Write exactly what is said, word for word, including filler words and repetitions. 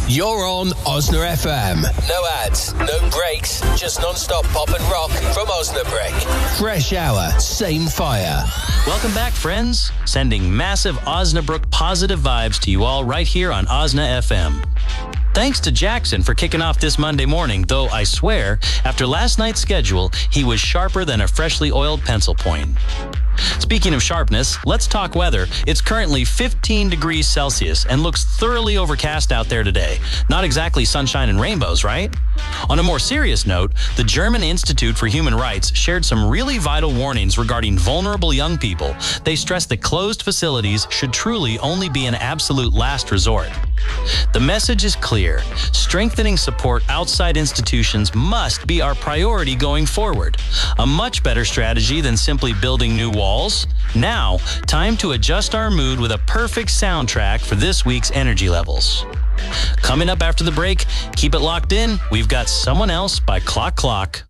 You're on Osna F M. No ads, no breaks, just non-stop pop and rock from Osnabrück. Fresh hour, same fire. Welcome back, friends. Sending massive Osnabrück positive vibes to you all right here on Osna F M. Thanks to Jackson for kicking off this Monday morning, though I swear, after last night's schedule, he was sharper than a freshly oiled pencil point. Speaking of sharpness, let's talk weather. It's currently fifteen degrees Celsius and looks thoroughly overcast out there today. Not exactly sunshine and rainbows, right? On a more serious note, the German Institute for Human Rights shared some really vital warnings regarding vulnerable young people. They stressed that closed facilities should truly only be an absolute last resort. The message is clear. Strengthening support outside institutions must be our priority going forward. A much better strategy than simply building new walls. Now, time to adjust our mood with a perfect soundtrack for this week's energy levels. Coming up after the break, keep it locked in. We've got Someone Else by Clock Clock.